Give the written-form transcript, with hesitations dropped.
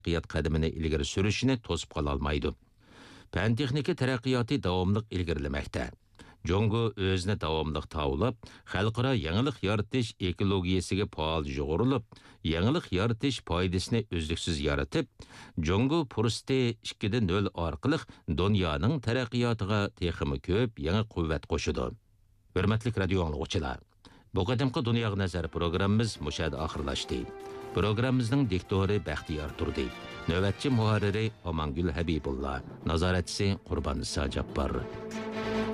taraqqiyot qadamini ilgari surishini to'sib qola olmaydi. Fan texnika taraqqiyoti davomli ilgarilamoqda. Jongo o'zini davomli tavlab, xalqaro yangilik yaratish ekologiyasiga faol yo'g'rilib, yangilik yaratish foydasini uzluksiz yaratib, Jongo fursati 2.0 orqali dunyoning taraqqiyotiga texmi ko'p yangi quvvat qo'shidi. Hurmatli radio anglovchilar, bu qadimgi dunyoga nazar programmamiz mushada oxirlashdi. Programmamizning diktori Baxtiyor Turdi, navbatchi muharriri Omangul Habibullah, nazoratchisi Qurbon Iso Jabbor.